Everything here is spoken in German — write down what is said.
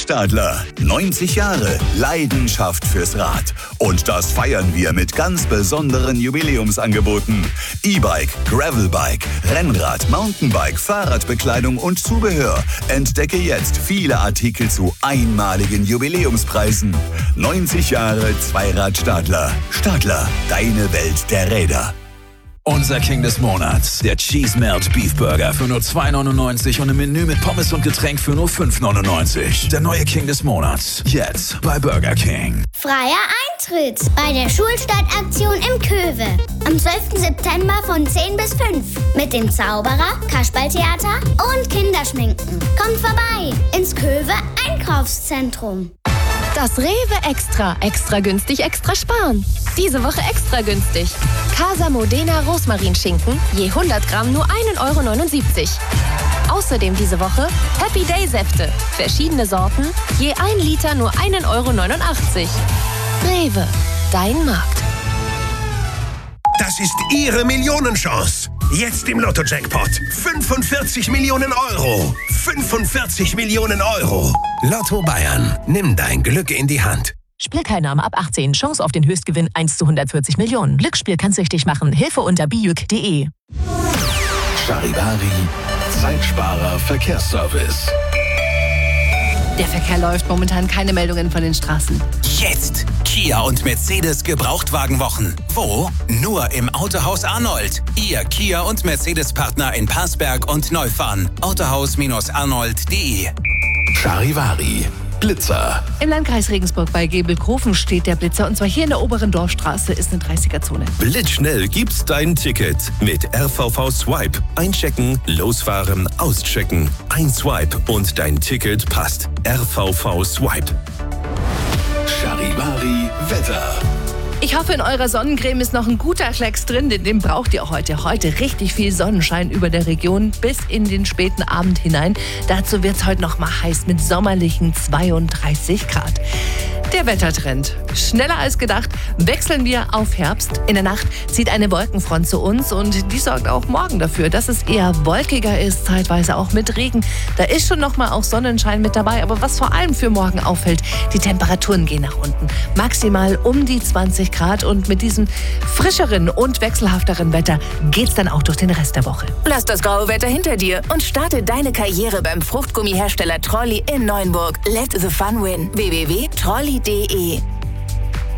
Stadler. 90 Jahre Leidenschaft fürs Rad. Und das feiern wir mit ganz besonderen Jubiläumsangeboten. E-Bike, Gravelbike, Rennrad, Mountainbike, Fahrradbekleidung und Zubehör. Entdecke jetzt viele Artikel zu einmaligen Jubiläumspreisen. 90 Jahre Zweirad Stadler. Stadler, deine Welt der Räder. Unser King des Monats, der Cheese Melt Beef Burger für nur 2,99 und ein Menü mit Pommes und Getränk für nur 5,99. Der neue King des Monats, jetzt bei Burger King. Freier Eintritt bei der Schulstadtaktion im Köwe. Am 12. September von 10 bis 5 mit dem Zauberer, Kasperltheater und Kinderschminken. Kommt vorbei ins Köwe Einkaufszentrum. Das Rewe Extra. Extra günstig, extra sparen. Diese Woche extra günstig. Casa Modena Rosmarinschinken, je 100 Gramm nur 1,79 €. Außerdem diese Woche Happy Day Säfte. Verschiedene Sorten, je 1 Liter nur 1,89 €. Rewe, dein Markt. Das ist Ihre Millionenchance. Jetzt im Lotto-Jackpot. 45 Millionen Euro. 45 Millionen Euro. Lotto Bayern. Nimm dein Glück in die Hand. Spielteilnahme ab 18. Chance auf den Höchstgewinn 1 zu 140 Millionen. Glücksspiel kann süchtig machen. Hilfe unter bijuk.de. Charivari, Zeitsparer Verkehrsservice. Der Verkehr läuft, momentan keine Meldungen von den Straßen. Jetzt Kia und Mercedes Gebrauchtwagenwochen. Wo? Nur im Autohaus Arnold. Ihr Kia und Mercedes Partner in Parsberg und Neufahren. Autohaus-arnold.de. Charivari, Blitzer. Im Landkreis Regensburg bei Gebelkofen steht der Blitzer, und zwar hier in der oberen Dorfstraße ist eine 30er-Zone. Blitzschnell gibt's dein Ticket mit RVV Swipe. Einchecken, losfahren, auschecken. Ein Swipe und dein Ticket passt. RVV Swipe. Charivari, Wetter. Ich hoffe, in eurer Sonnencreme ist noch ein guter Klecks drin, denn den braucht ihr heute. Heute richtig viel Sonnenschein über der Region bis in den späten Abend hinein. Dazu wird es heute noch mal heiß mit sommerlichen 32 Grad. Der Wettertrend. Schneller als gedacht wechseln wir auf Herbst. In der Nacht zieht eine Wolkenfront zu uns und die sorgt auch morgen dafür, dass es eher wolkiger ist, zeitweise auch mit Regen. Da ist schon noch mal auch Sonnenschein mit dabei, aber was vor allem für morgen auffällt, die Temperaturen gehen nach unten. Maximal um die 20 Grad und mit diesem frischeren und wechselhafteren Wetter geht's dann auch durch den Rest der Woche. Lass das graue Wetter hinter dir und starte deine Karriere beim Fruchtgummihersteller Trolli in Neuenburg. Let the fun win. www.trolli.de